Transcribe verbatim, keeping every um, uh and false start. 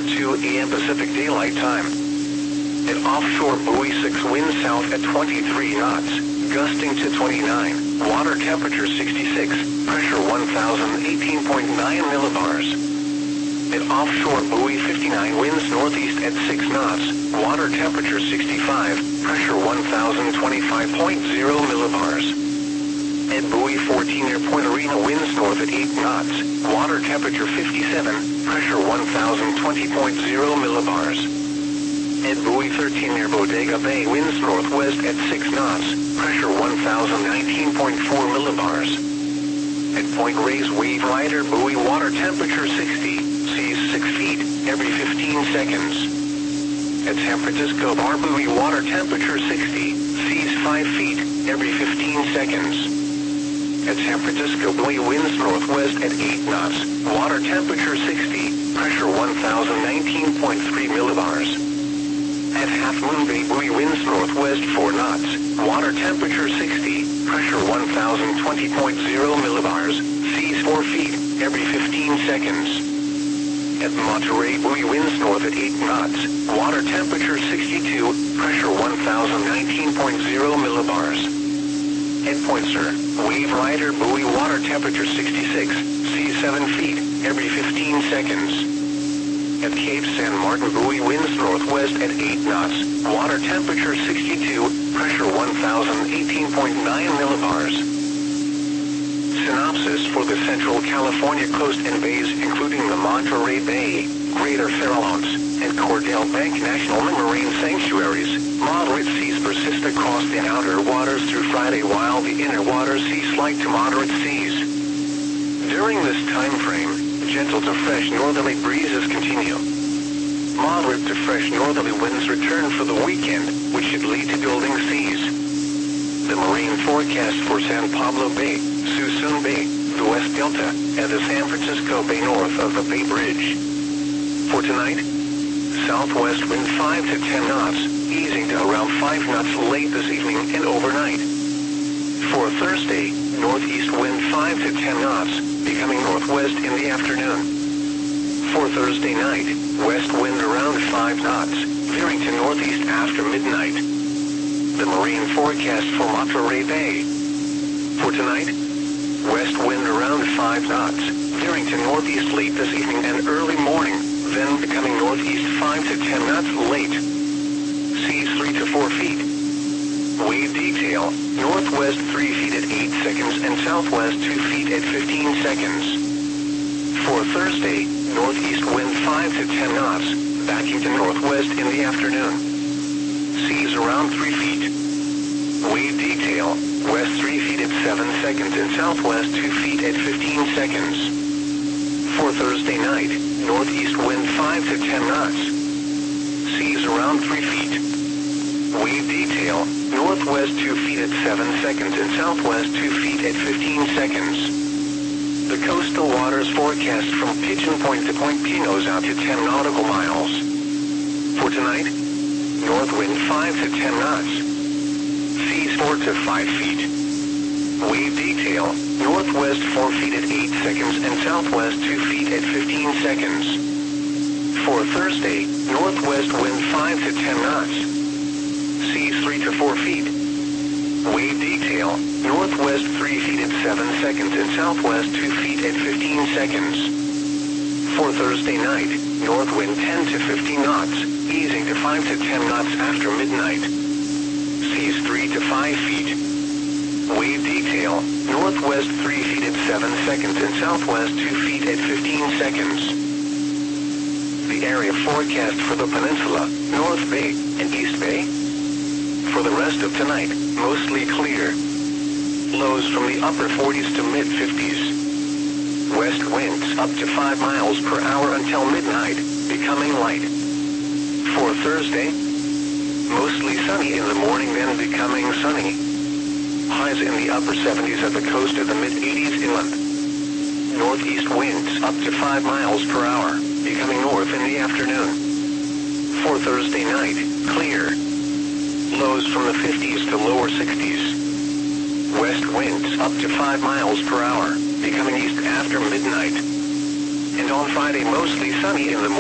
two A M Pacific Daylight Time. At offshore buoy six, wind south at twenty-three knots, gusting to twenty-nine, water temperature sixty-six, pressure one thousand eighteen point nine millibars. At offshore buoy fifty-nine, winds northeast at six knots, water temperature sixty-five, pressure one thousand twenty-five point zero millibars. At buoy fourteen, near Point Arena, winds north at eight knots, water temperature fifty-seven, pressure one thousand twenty point zero millibars. At buoy thirteen, near Bodega Bay, winds northwest at six knots, pressure one thousand nineteen point four millibars. At Point Reyes, wave rider buoy, water temperature sixty, seas six feet every fifteen seconds. At San Francisco Bar buoy, water temperature sixty, seas five feet every fifteen seconds. At San Francisco buoy, winds northwest at eight knots, water temperature sixty, pressure one thousand nineteen point three millibars. At Half Moon Bay buoy, winds northwest four knots, water temperature sixty, pressure one thousand twenty point zero millibars, seas four feet every fifteen seconds. At Monterey buoy, winds north at eight knots, water temperature sixty-two, pressure one thousand nineteen point zero millibars. At Point Sur, wave rider buoy, water temperature sixty-six, seas seven feet every fifteen seconds. At Cape San Martin buoy, winds northwest at eight knots, water temperature sixty-two, pressure one thousand eighteen point nine millibars. Synopsis for the Central California coast and bays, including the Monterey Bay, Greater Farallones, and Cordell Bank National Marine Sanctuaries. Moderate seas persist across the outer waters through Friday, while the inner waters see slight to moderate seas. During this time frame, gentle to fresh northerly breezes continue. Moderate to fresh northerly winds return for the weekend, which should lead to building seas. The marine forecast for San Pablo Bay, Suisun Bay, the West Delta, and the San Francisco Bay north of the Bay Bridge. For tonight, southwest wind five to ten knots, easing to around five knots late this evening and overnight. For Thursday, northeast wind five to ten knots, becoming northwest in the afternoon. For Thursday night, west wind around five knots, veering to northeast after midnight. The marine forecast for Monterey Bay. For tonight, west wind around five knots, veering to northeast late this evening and early morning, then becoming northeast five to ten knots late. Seas three to four feet. Wave detail, northwest three feet at eight seconds and southwest two feet at fifteen seconds. For Thursday, northeast wind five to ten knots, backing to northwest in the afternoon. Seas around three feet. Wave detail, west three feet at seven seconds and southwest two feet at fifteen seconds. For Thursday night, northeast wind five to ten knots. Seas around three feet. Wave detail, northwest two feet at seven seconds and southwest two feet at fifteen seconds. The coastal waters forecast from Pigeon Point to Point Pinos out to ten nautical miles. For tonight, north wind five to ten knots. Seas four to five feet. Wave detail, northwest four feet at eight seconds and southwest two feet at fifteen seconds. For Thursday, northwest wind five to ten knots. Seas three to four feet. Wave detail, northwest three feet at seven seconds and southwest two feet at fifteen seconds. For Thursday night, north wind ten to fifteen knots, easing to five to ten knots after midnight. Seas three to five feet. Wave detail, northwest three feet at seven seconds and southwest two feet at fifteen seconds. The area forecast for the peninsula, North Bay and East Bay. For the rest of tonight, mostly clear. Lows from the upper forties to mid fifties. West winds up to five miles per hour until midnight, becoming light. For Thursday, mostly sunny in the morning, then becoming sunny. Highs in the upper seventies at the coast, at the mid eighties inland. Northeast winds up to five miles per hour, becoming north in the afternoon. For Thursday night, clear. Lows from the fifties to lower sixties. West winds up to five miles per hour, becoming east after midnight. And on Friday, mostly sunny in the morning.